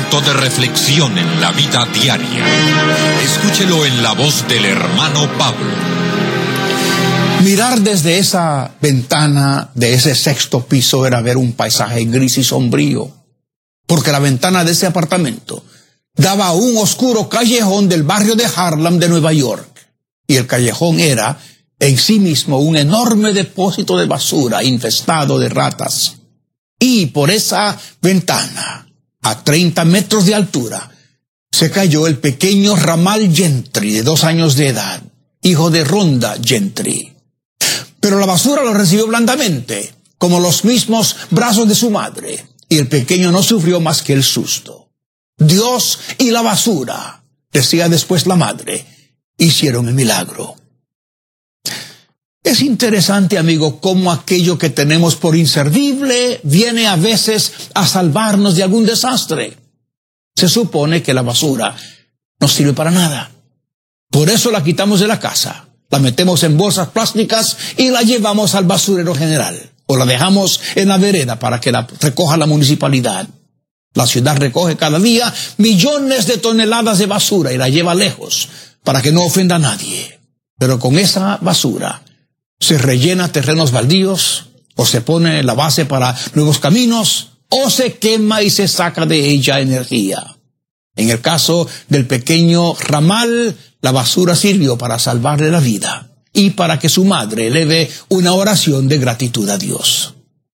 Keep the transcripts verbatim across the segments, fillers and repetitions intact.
momento de reflexión en la vida diaria. Escúchelo en la voz del hermano Pablo. Mirar desde esa ventana de ese sexto piso era ver un paisaje gris y sombrío, porque la ventana de ese apartamento daba a un oscuro callejón del barrio de Harlem de Nueva York, y el callejón era en sí mismo un enorme depósito de basura infestado de ratas. Y por esa ventana, a treinta metros de altura, se cayó el pequeño Ramal Gentry, de dos años de edad, hijo de Rhonda Gentry. Pero la basura lo recibió blandamente, como los mismos brazos de su madre, y el pequeño no sufrió más que el susto. Dios y la basura, decía después la madre, hicieron el milagro. Es interesante, amigo, cómo aquello que tenemos por inservible viene a veces a salvarnos de algún desastre. Se supone que la basura no sirve para nada. Por eso la quitamos de la casa, la metemos en bolsas plásticas y la llevamos al basurero general, o la dejamos en la vereda para que la recoja la municipalidad. La ciudad recoge cada día millones de toneladas de basura y la lleva lejos para que no ofenda a nadie. Pero con esa basura se rellena terrenos baldíos, o se pone la base para nuevos caminos, o se quema y se saca de ella energía. En el caso del pequeño Ramal, la basura sirvió para salvarle la vida y para que su madre eleve una oración de gratitud a Dios.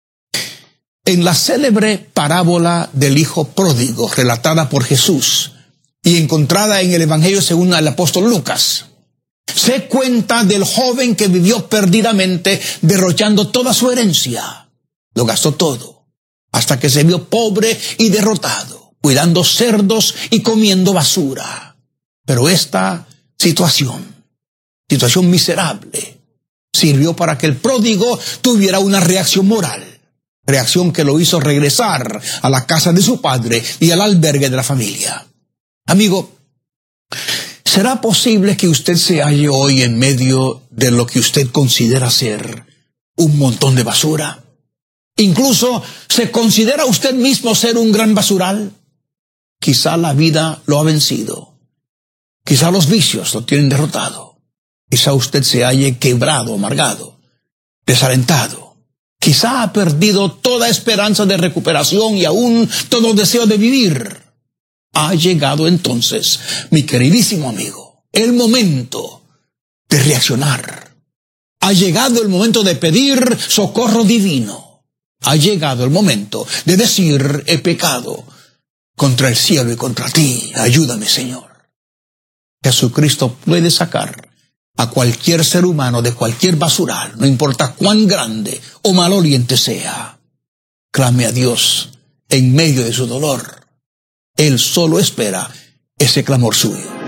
En la célebre parábola del hijo pródigo, relatada por Jesús y encontrada en el Evangelio según el apóstol Lucas, se cuenta del joven que vivió perdidamente derrochando toda su herencia. Lo gastó todo, hasta que se vio pobre y derrotado, cuidando cerdos y comiendo basura. Pero esta situación, situación miserable, sirvió para que el pródigo tuviera una reacción moral, reacción que lo hizo regresar a la casa de su padre y al albergue de la familia. Amigo, ¿será posible que usted se halle hoy en medio de lo que usted considera ser un montón de basura? Incluso, ¿se considera usted mismo ser un gran basural? Quizá la vida lo ha vencido. Quizá los vicios lo tienen derrotado. Quizá usted se halle quebrado, amargado, desalentado. Quizá ha perdido toda esperanza de recuperación y aún todo deseo de vivir. Ha llegado entonces, mi queridísimo amigo, el momento de reaccionar. Ha llegado el momento de pedir socorro divino. Ha llegado el momento de decir: he pecado contra el cielo y contra ti. Ayúdame, Señor. Jesucristo puede sacar a cualquier ser humano de cualquier basural, no importa cuán grande o maloliente sea. Clame a Dios en medio de su dolor. Él solo espera ese clamor suyo.